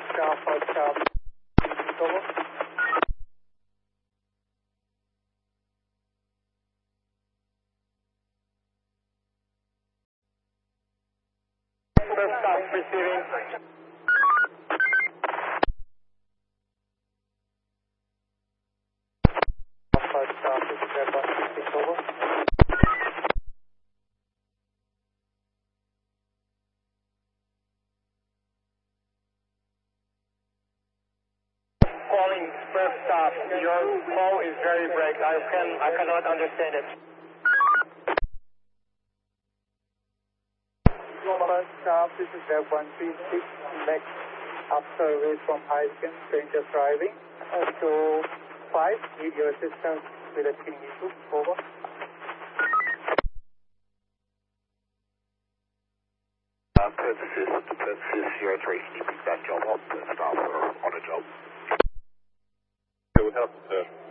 first half. Over. First half receiving. First half is Airbus 66 over. Calling first staff. Your call is very break. I cannot understand it. First staff, this is F136. Next up service from Heineken, stranger driving. To 5, need your assistance with a tuning issue. Over. Purposes 03, can you pick that job up? Staff are on a job. Good, sir.